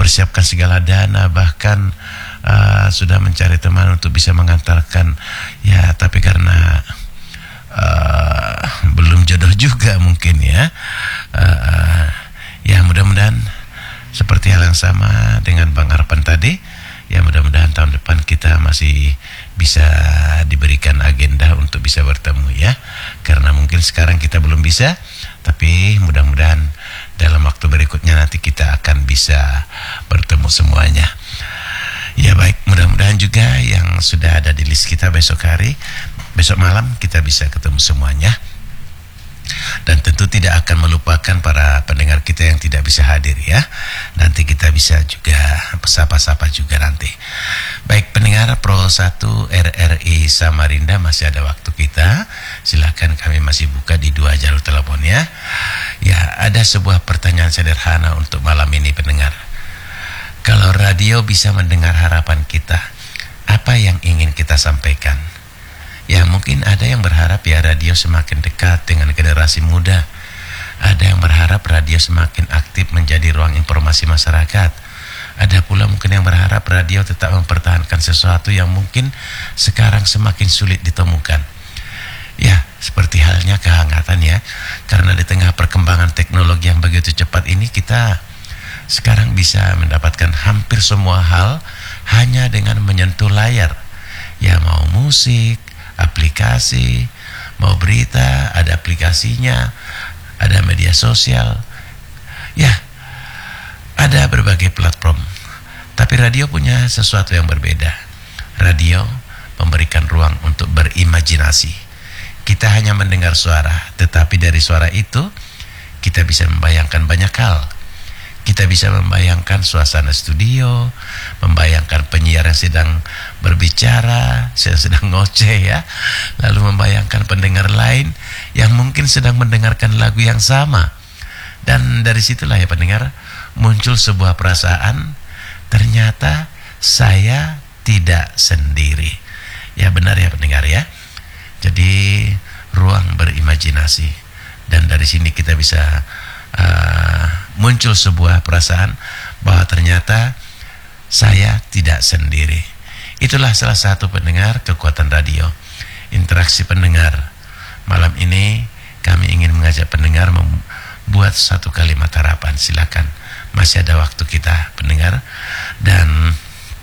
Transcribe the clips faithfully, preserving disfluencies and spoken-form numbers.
mempersiapkan segala dana, bahkan uh, sudah mencari teman untuk bisa mengantarkan, ya tapi karena uh, belum jodoh juga mungkin ya. Uh, ya mudah-mudahan seperti hal yang sama dengan Bang Arpan tadi, ya mudah-mudahan tahun depan kita masih bisa diberikan agenda untuk bisa bertemu ya. Karena mungkin sekarang kita belum bisa, tapi mudah-mudahan dalam waktu berikutnya nanti kita akan bisa bertemu semuanya. Ya baik, mudah-mudahan juga yang sudah ada di list kita besok hari, besok malam kita bisa ketemu semuanya. Dan tentu tidak akan melupakan para pendengar kita yang tidak bisa hadir ya. Nanti kita bisa juga sapa-sapa juga nanti. Baik pendengar Pro satu R R I Samarinda, masih ada waktu kita. Silakan, kami masih buka di dua jalur teleponnya. Ya, ada sebuah pertanyaan sederhana untuk malam ini pendengar. Kalau radio bisa mendengar harapan kita, apa yang ingin kita sampaikan? Ya mungkin ada yang berharap ya radio semakin dekat dengan generasi muda. Ada yang berharap radio semakin aktif menjadi ruang informasi masyarakat. Ada pula mungkin yang berharap radio tetap mempertahankan sesuatu yang mungkin sekarang semakin sulit ditemukan. Ya seperti halnya kehangatan ya. Karena di tengah perkembangan teknologi yang begitu cepat ini, kita sekarang bisa mendapatkan hampir semua hal hanya dengan menyentuh layar. Ya mau musik, aplikasi, mau berita, ada aplikasinya, ada media sosial, ya ada berbagai platform. Tapi radio punya sesuatu yang berbeda. Radio memberikan ruang untuk berimajinasi. Kita hanya mendengar suara, tetapi dari suara itu kita bisa membayangkan banyak hal. Kita bisa membayangkan suasana studio, membayangkan penyiar yang sedang berbicara, yang sedang ngoceh ya, lalu membayangkan pendengar lain yang mungkin sedang mendengarkan lagu yang sama. Dan dari situlah ya pendengar, muncul sebuah perasaan, ternyata saya tidak sendiri. Ya benar ya pendengar ya. Jadi ruang berimajinasi, dan dari sini kita bisa uh, muncul sebuah perasaan bahwa ternyata saya tidak sendiri. Itulah salah satu pendengar kekuatan radio, interaksi pendengar. Malam ini kami ingin mengajak pendengar membuat satu kalimat harapan. Silakan, masih ada waktu kita pendengar. Dan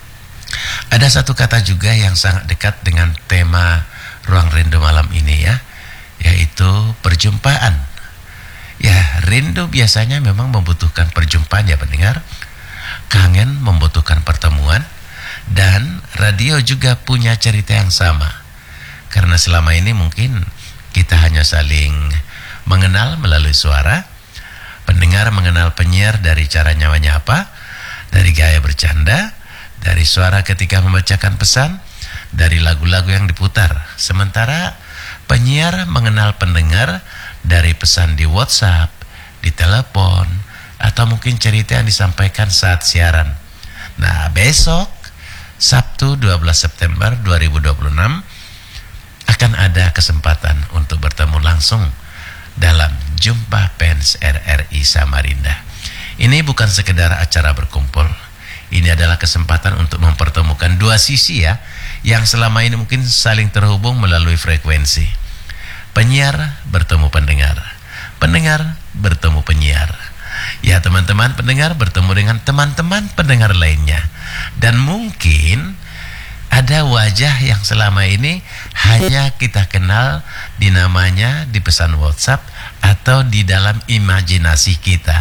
ada satu kata juga yang sangat dekat dengan tema Ruang Rindu malam ini ya, yaitu perjumpaan. Ya, rindu biasanya memang membutuhkan perjumpaan ya pendengar. Kangen membutuhkan pertemuan. Dan radio juga punya cerita yang sama. Karena selama ini mungkin kita hanya saling mengenal melalui suara. Pendengar mengenal penyiar dari cara nyawanya apa, dari gaya bercanda, dari suara ketika membacakan pesan, dari lagu-lagu yang diputar. Sementara penyiar mengenal pendengar dari pesan di WhatsApp, di telepon, atau mungkin cerita yang disampaikan saat siaran. Nah, besok Sabtu dua belas September dua ribu dua puluh enam akan ada kesempatan untuk bertemu langsung dalam Jumpa Fans R R I Samarinda. Ini bukan sekedar acara berkumpul. Ini adalah kesempatan untuk mempertemukan dua sisi ya, yang selama ini mungkin saling terhubung melalui frekuensi. Penyiar bertemu pendengar, pendengar bertemu penyiar. Ya teman-teman pendengar bertemu dengan teman-teman pendengar lainnya. Dan mungkin ada wajah yang selama ini hanya kita kenal di namanya di pesan WhatsApp atau di dalam imajinasi kita.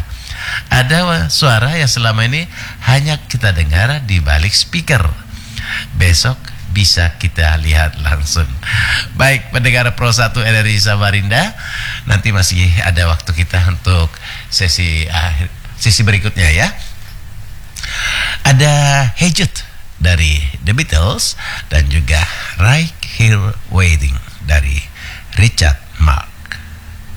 Ada suara yang selama ini hanya kita dengar di balik speaker. Besok bisa kita lihat langsung. Baik pendengar Pro satu R R I Samarinda, nanti masih ada waktu kita untuk sesi akhir, sesi berikutnya ya. Ada Hey Jude dari The Beatles dan juga Right Here Waiting dari Richard Marx.